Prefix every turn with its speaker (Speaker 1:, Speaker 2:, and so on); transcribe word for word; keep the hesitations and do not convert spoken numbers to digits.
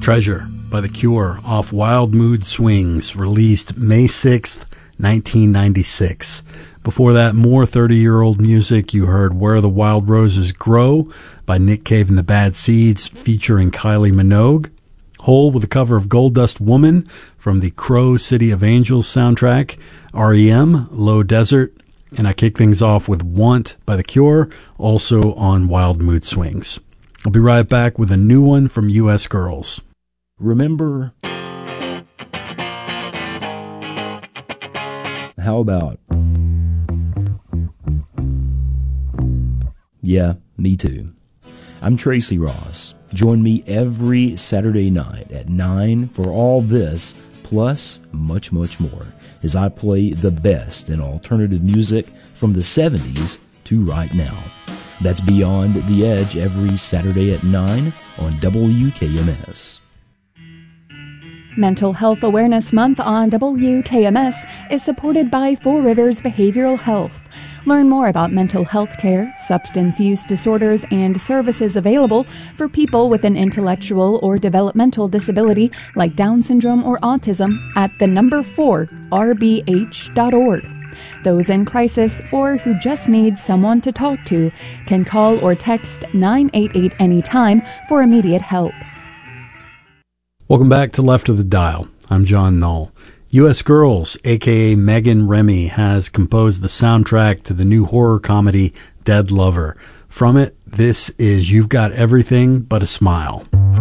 Speaker 1: Treasure by The Cure off Wild Mood Swings, released May sixth, nineteen ninety-six. Before that, more thirty-year-old music. You heard Where the Wild Roses Grow by Nick Cave and the Bad Seeds featuring Kylie Minogue. Hole with a cover of Gold Dust Woman from the Crow City of Angels soundtrack. R E M, Low Desert. And I kick things off with Want by The Cure, also on Wild Mood Swings. I'll be right back with a new one from U S Girls.
Speaker 2: Remember, how about, yeah, me too. I'm Tracy Ross. Join me every Saturday night at nine for all this, plus much, much more, as I play the best in alternative music from the seventies to right now. That's Beyond the Edge every Saturday at nine on W K M S.
Speaker 3: Mental Health Awareness Month on W K M S is supported by Four Rivers Behavioral Health. Learn more about mental health care, substance use disorders, and services available for people with an intellectual or developmental disability like Down syndrome or autism at the number four r b h dot org. Those in crisis or who just need someone to talk to can call or text nine eight eight anytime for immediate help.
Speaker 1: Welcome back to Left of the Dial. I'm John Null. U S Girls, a k a. Megan Remy, has composed the soundtrack to the new horror comedy Dead Lover. From it, this is You've Got Everything But a Smile.